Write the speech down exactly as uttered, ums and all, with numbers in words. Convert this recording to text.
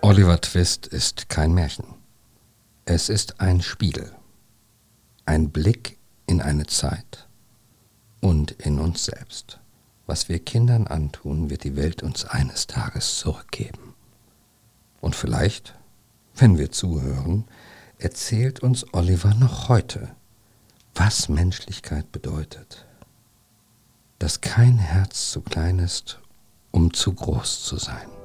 Oliver Twist ist kein Märchen. Es ist ein Spiegel, ein Blick in eine Zeit und in uns selbst. Was wir Kindern antun, wird die Welt uns eines Tages zurückgeben. Und vielleicht, wenn wir zuhören, erzählt uns Oliver noch heute, was Menschlichkeit bedeutet. Dass kein Herz zu klein ist, um zu groß zu sein.